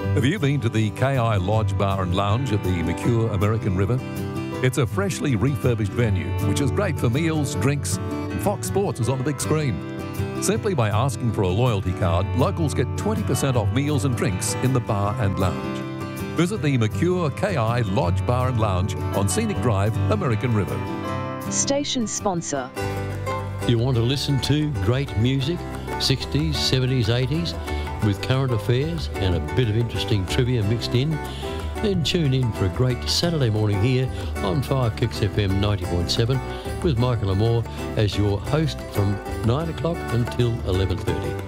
Have you been to the KI Lodge Bar and Lounge at the Mercure American River? It's a freshly refurbished venue, which is great for meals, drinks. Fox Sports is on the big screen. Simply by asking for a loyalty card, locals get 20% off meals and drinks in the bar and lounge. Visit the Mercure KI Lodge Bar and Lounge on Scenic Drive, American River. Station sponsor. You want to listen to great music, 60s, 70s, 80s, with current affairs and a bit of interesting trivia mixed in? Then tune in for a great Saturday morning here on 5 Kicks FM 90.7 with Michael Amor as your host from 9 o'clock until 11:30.